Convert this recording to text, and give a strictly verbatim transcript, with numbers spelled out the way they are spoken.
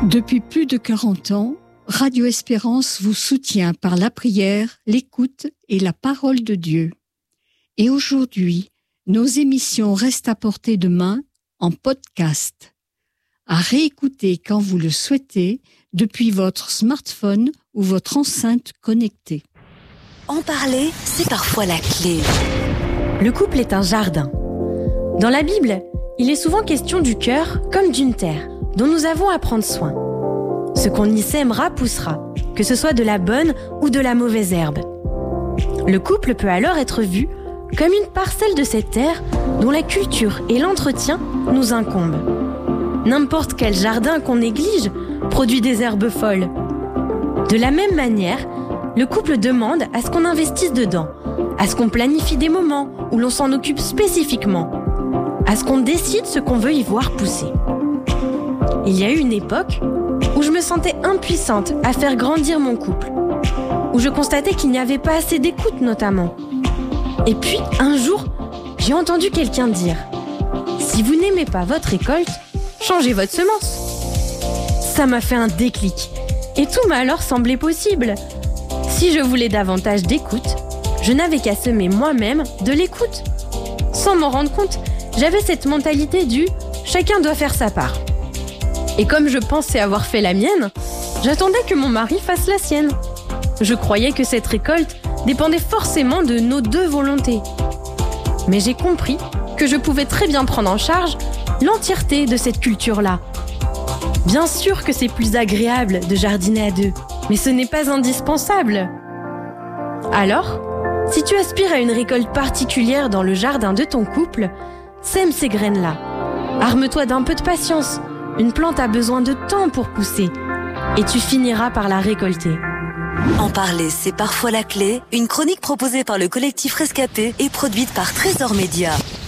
Depuis plus de quarante ans, Radio Espérance vous soutient par la prière, l'écoute et la parole de Dieu. Et aujourd'hui, nos émissions restent à portée de main en podcast, à réécouter quand vous le souhaitez depuis votre smartphone ou votre enceinte connectée. En parler, c'est parfois la clé. Le couple est un jardin. Dans la Bible, il est souvent question du cœur comme d'une terre dont nous avons à prendre soin. Ce qu'on y sèmera poussera, que ce soit de la bonne ou de la mauvaise herbe. Le couple peut alors être vu comme une parcelle de cette terre dont la culture et l'entretien nous incombent. N'importe quel jardin qu'on néglige produit des herbes folles. De la même manière, le couple demande à ce qu'on investisse dedans, à ce qu'on planifie des moments où l'on s'en occupe spécifiquement, à ce qu'on décide ce qu'on veut y voir pousser. Il y a eu une époque où je me sentais impuissante à faire grandir mon couple, où je constatais qu'il n'y avait pas assez d'écoute notamment. Et puis, un jour, j'ai entendu quelqu'un dire « Si vous n'aimez pas votre récolte, changez votre semence ». Ça m'a fait un déclic, et tout m'a alors semblé possible. Si je voulais davantage d'écoute, je n'avais qu'à semer moi-même de l'écoute. Sans m'en rendre compte, j'avais cette mentalité du « chacun doit faire sa part ». Et comme je pensais avoir fait la mienne, j'attendais que mon mari fasse la sienne. Je croyais que cette récolte dépendait forcément de nos deux volontés. Mais j'ai compris que je pouvais très bien prendre en charge l'entièreté de cette culture-là. Bien sûr que c'est plus agréable de jardiner à deux, mais ce n'est pas indispensable. Alors, si tu aspires à une récolte particulière dans le jardin de ton couple, sème ces graines-là. Arme-toi d'un peu de patience. Une plante a besoin de temps pour pousser, et tu finiras par la récolter. En parler, c'est parfois la clé. Une chronique proposée par le collectif Rescapé et produite par Trésor Média.